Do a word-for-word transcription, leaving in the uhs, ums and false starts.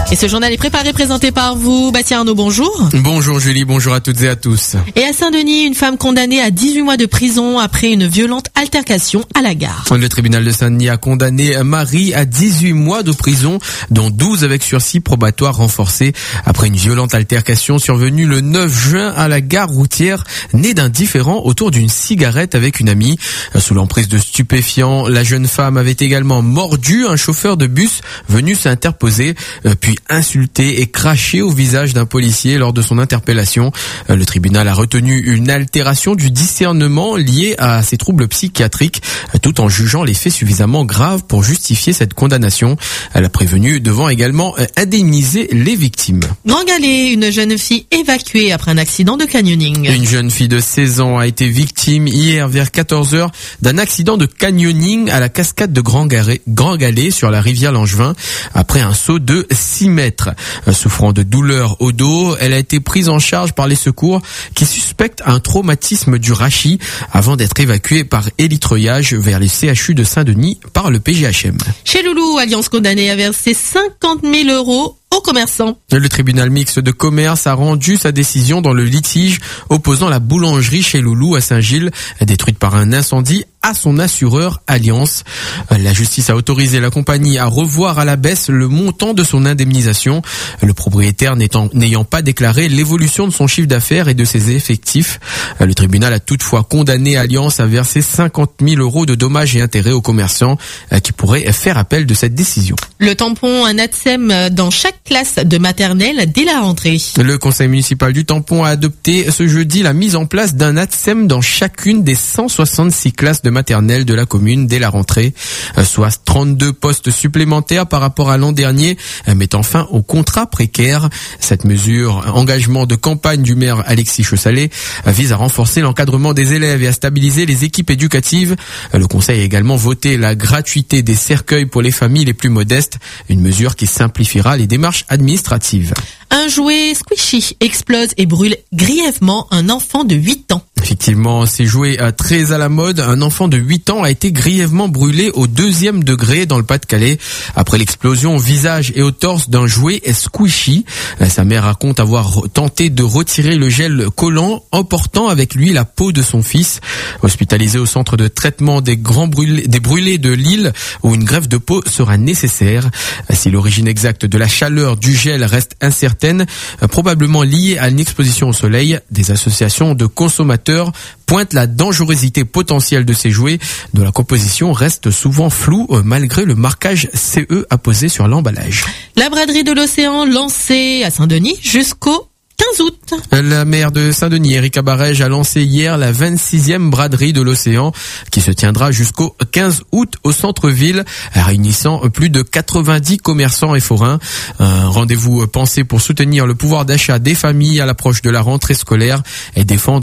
Et ce journal est préparé, présenté par vous. Bastien Arnaud, bonjour. Bonjour Julie, bonjour à toutes et à tous. Et à Saint-Denis, une femme condamnée à dix-huit mois de prison après une violente altercation à la gare. Le tribunal de Saint-Denis a condamné Marie à dix-huit mois de prison, dont douze avec sursis probatoire renforcé, après une violente altercation survenue le neuf juin à la gare routière, née d'un différend autour d'une cigarette avec une amie. Sous l'emprise de stupéfiants, la jeune femme avait également mordu un chauffeur de bus venu s'interposer, puis insulté et craché au visage d'un policier lors de son interpellation. Le tribunal a retenu une altération du discernement liée à ces troubles psychiatriques, tout en jugeant les faits suffisamment graves pour justifier cette condamnation. Elle a prévenu devant également indemniser les victimes. Grand Galet, une jeune fille évacuée après un accident de canyoning. Une jeune fille de seize ans a été victime hier vers quatorze heures d'un accident de canyoning à la cascade de Grand Galet sur la rivière Langevin après un saut de six mètres. Souffrant de douleurs au dos, elle a été prise en charge par les secours qui suspectent un traumatisme du rachis avant d'être évacuée par élitreillage vers les C H U de Saint-Denis par le P G H M. Chez Loulou, Alliance condamnée à verser cinquante mille euros aux commerçants. Le tribunal mixte de commerce a rendu sa décision dans le litige opposant la boulangerie chez Loulou à Saint-Gilles, détruite par un incendie, à son assureur Alliance. La justice a autorisé la compagnie à revoir à la baisse le montant de son indemnisation, le propriétaire n'étant, n'ayant pas déclaré l'évolution de son chiffre d'affaires et de ses effectifs. Le tribunal a toutefois condamné Alliance à verser cinquante mille euros de dommages et intérêts aux commerçants qui pourraient faire appel de cette décision. Le tampon, un ATSEM dans chaque classe de maternelle dès la rentrée. Le conseil municipal du Tampon a adopté ce jeudi la mise en place d'un ATSEM dans chacune des cent soixante-six classes de maternelle de la commune dès la rentrée, soit trente-deux postes supplémentaires par rapport à l'an dernier, mettant fin au contrat précaire. Cette mesure, engagement de campagne du maire Alexis Chossalet, vise à renforcer l'encadrement des élèves et à stabiliser les équipes éducatives. Le conseil a également voté la gratuité des cercueils pour les familles les plus modestes, une mesure qui simplifiera les démarches administratives. Un jouet squishy explose et brûle grièvement un enfant de huit ans. Effectivement, c'est jouet très à la mode. Un enfant de huit ans a été grièvement brûlé au deuxième degré dans le Pas-de-Calais après l'explosion au visage et au torse d'un jouet squishy. Sa mère raconte avoir tenté de retirer le gel collant, emportant avec lui la peau de son fils. Hospitalisé au centre de traitement des grands brûlés, des brûlés de Lille, où une greffe de peau sera nécessaire. Si l'origine exacte de la chaleur du gel reste incertaine, probablement liée à une exposition au soleil, des associations de consommateurs pointent la dangerosité potentielle de ces jouets, dont la composition reste souvent floue malgré le marquage C E apposé sur l'emballage. La braderie de l'océan lancée à Saint-Denis jusqu'au quinze août. La maire de Saint-Denis, Erika Barège, a lancé hier la vingt-sixième braderie de l'océan qui se tiendra jusqu'au quinze août au centre-ville, réunissant plus de quatre-vingt-dix commerçants et forains. Un rendez-vous pensé pour soutenir le pouvoir d'achat des familles à l'approche de la rentrée scolaire et défendre